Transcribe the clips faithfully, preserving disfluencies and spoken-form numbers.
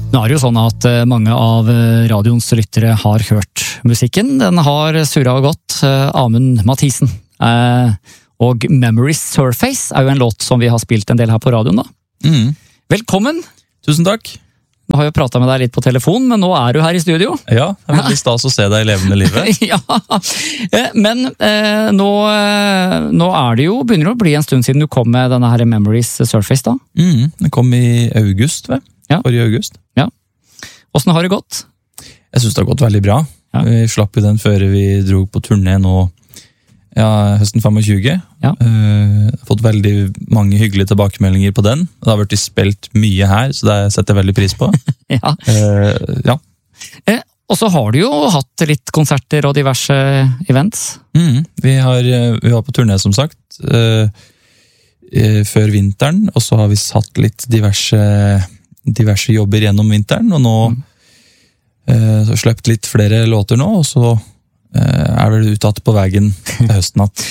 Nå er det jo sånn at mange av radioens lyttere har hørt musikken. Den har surret og gått. Amund Mathisen. Og Memories Surface er jo en låt som vi har spilt en del her på radioen da. Mm. Velkommen! Tusen takk! Nå har jeg jo pratet med deg litt på telefon, men nå er du her i studio. Ja, det er veldig stas å se deg i levende livet. Ja, men eh, nå, nå er det jo, begynner det å bli en stund siden du kom med denne her Memories Surface da. Mm, den kom i august, vel? Ja. Forrige august. Ja. Hvordan har det gått? Jeg synes det har gått veldig bra. Ja. Vi slapp jo den før vi dro på turné nå, ja, høsten tjuefem. Ja. Uh, fått veldig mange hyggelige tilbakemeldinger på den. Det har vært spilt mye her, så det setter jeg veldig pris på. Ja. Uh, ja. Eh, og så har du jo hatt litt konserter og diverse events. Mm, vi, har, vi var på turné, som sagt, uh, uh, før vinteren, og så har vi satt litt diverse, diverse jobber gjennom vinteren, og nå mm. uh, så sløpt litt flere låter nå, og så er vel utatt på veien til høsten natt.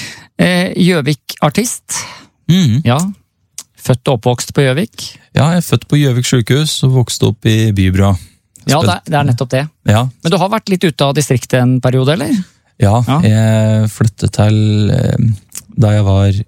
Gjøvik-artist. Mm. Ja. Født og oppvokst på Gjøvik. Ja, jeg er født på Gjøvik sykehus og vokste opp i Bybrua. Ja, det er, det er nettopp det. Ja. Men du har vært litt ute av distriktet en periode, eller? Ja, ja. Jeg flyttet til da jeg var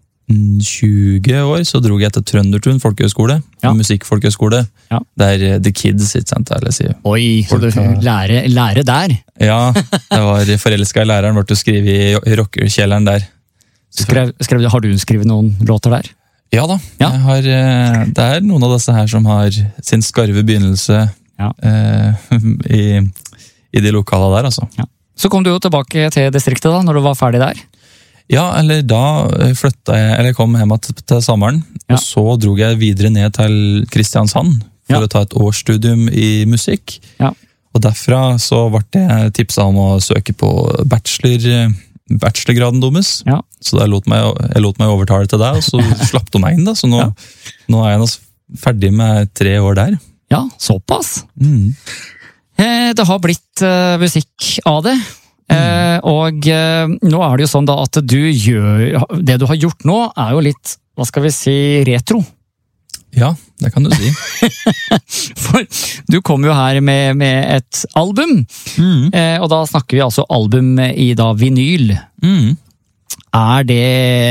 tjue år, så drog jeg til Trøndertun folkehøgskole, ja. musikkfolkehøgskole. Ja. Der The Kids, ikke sant, eller si. Oi, så du lærer, lærer der? Ja, jeg var forelsket i læreren, ble å skrive i rockerkjelleren der. Skrev, skrev, har du skrevet noen låter der? Ja da, ja. Jeg har, det er noen av disse her som har sin skarve begynnelse ja. eh, i, i de lokale der, altså. Ja. Så kom du jo tilbake til distriktet da, når du var ferdig der? Ja, eller da flyttet jeg, eller kom hjem til sommeren, ja. Og så drog jeg videre ned til Kristiansand for ja. Å ta et årsstudium i musikk. Ja. Og derfra så ble jeg tipset om å søke på bachelor, bachelorgraden deres. Ja. Så jeg lot, meg, jeg lot meg overtale til deg, og så slapp du meg inn da. Så nå, ja. Nå er jeg nå ferdig med tre år der. Ja, såpass. Mm. Det har blitt uh, musikk av det. Mm. Eh, og eh, nå er det jo sånn da at du gjør, det du har gjort nå er jo litt, hva skal vi si, retro. Ja, det kan du si. For du kom jo her med, med et album, mm. eh, og da snakker vi altså album i da vinyl. Mm. Er det,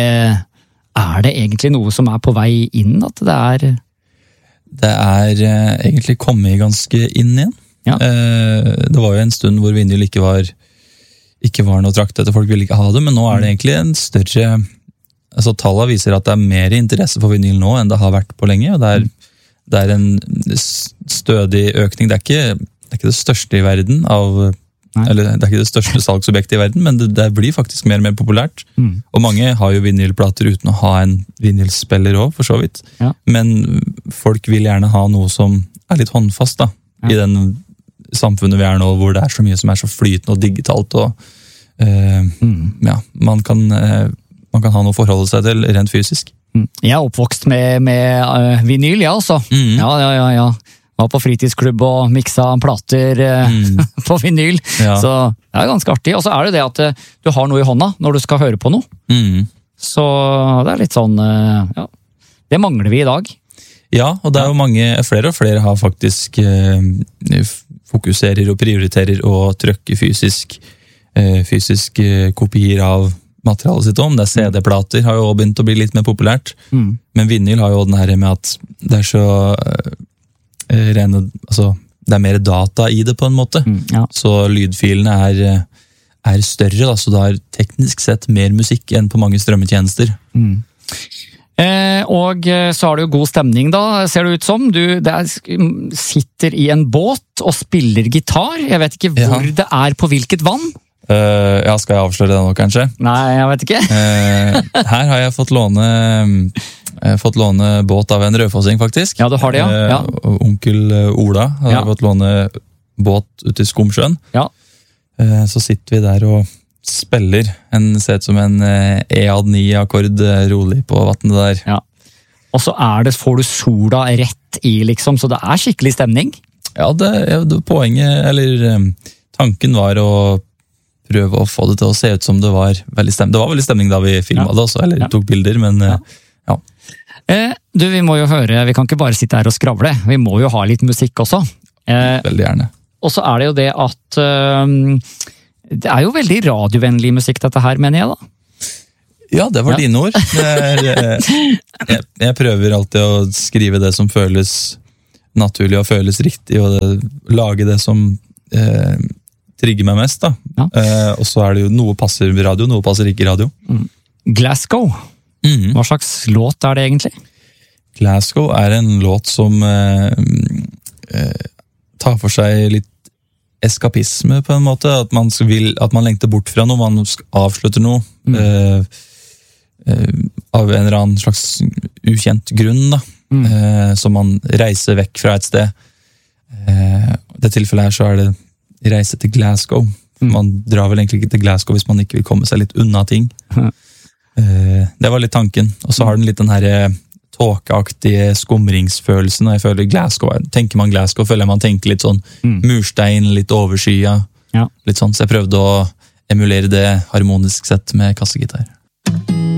er det egentlig noe som er på vei inn, at det er... Det er eh, egentlig kommet ganske inn igjen. Ja. Eh, det var jo en stund hvor vinyl ikke var ikke var noe trakt etter, folk ville ikke ha det, men nå er det egentlig en større, altså tallene viser at det er mer interesse for vinyl nå enn det har vært på lenge, og det er, det er en stødig økning, det er ikke det, er ikke det største i verden av, Nei. Eller det er ikke det største salgsobjektet i verden, men det, det blir faktisk mer og mer populært, mm. og mange har jo vinylplater uten å ha en vinylspiller også, for så vidt, ja. Men folk vil gjerne ha noe som er litt håndfast da, ja. I den samfunnet vi er nå, hvor det er så mye som er så flytende og digitalt, og uh, mm. ja, man kan, uh, man kan ha noe å forholde seg til rent fysisk. Mm. Jeg er oppvokst med, med uh, vinyl, ja, altså. Mm. Ja, ja, ja, ja. Var på fritidsklubb og miksa plater uh, mm. på vinyl, ja. Så det er ganske artig. Og så er det det at uh, du har noe i hånda når du skal høre på noe. Mm. Så det er litt sånn, uh, ja, det mangler vi i dag. Ja, og det er jo mange, flere og flere har faktisk uh, fokuserer og prioriterer og trykker fysisk, eh, fysisk eh, kopier av materialet sitt om. Det er C D-plater har jo begynt å bli litt mer populært, mm. men vinyl har jo den her med at det er så eh, rene, altså det er mer data i det på en måte, mm, ja. Så lydfilene er, er større, da, så det har teknisk sett mer musikk enn på mange strømmetjenester. Mm. Eh, og så har du jo god stemning da, ser det ut som. Du det er, sitter i en båt og spiller gitar. Jeg vet ikke hvor ja. Det er på hvilket vann. Uh, ja, skal jeg avsløre det nå, kanskje? Nei, jeg vet ikke. uh, her har jeg fått låne, uh, fått låne båt av en rødfossing, faktisk. Ja, du har det, ja. ja. Uh, onkel Ola har ja. Fått låne båt ute i Skomsjøen. Ja. Uh, så sitter vi der og spiller en, ser ut som en E A D ni-akkord rolig på vattnet der. Ja. Og så er det, får du sola rett i, liksom, så det er skikkelig stemning. Ja, det, det poenget, eller tanken var å prøve å få det til å se ut som det var veldig stemning. Det var veldig stemning da vi filmet ja. Det også, eller ja. Tok bilder, men ja. Ja. Eh, du, vi må jo høre, vi kan ikke bare sitte her og skravle, vi må jo ha litt musikk også. Eh, Veldig gjerne. og så er det jo det at eh, det er jo veldig radiovennlig musikk dette her, mener jeg da. Ja, det var Ja. dine ord. Det er, eh, jeg, jeg prøver alltid å skrive det som føles naturlig og føles riktig, og det, lage det som eh, trigger meg mest. Da. Ja. Eh, og så er det jo noe passer i radio, noe passer ikke i radio. Glasgow, Mhm. hva slags låt er det egentlig? Glasgow er en låt som eh, eh, tar for seg litt eskapisme, på en måte. At man, vil, at man lengter bort fra noe, man avslutter noe. Mm. Eh, eh, av en eller annen slags ukjent grunn, da. Mm. Eh, så man reiser vekk fra et sted. Eh, I det tilfellet her så er det reise til Glasgow. Mm. Man drar vel egentlig ikke til Glasgow hvis man ikke vil komme seg litt unna ting. Mm. Eh, det var litt tanken. Og så har den litt den her tåkeaktige skumringsfølelsen. Og jeg føler Glasgow, tenker man Glasgow, føler jeg man tenker litt sånn Mm. murstein, litt overskya. Ja. Litt sånn, så jeg prøvde å emulere det harmonisk sett med kassegitar.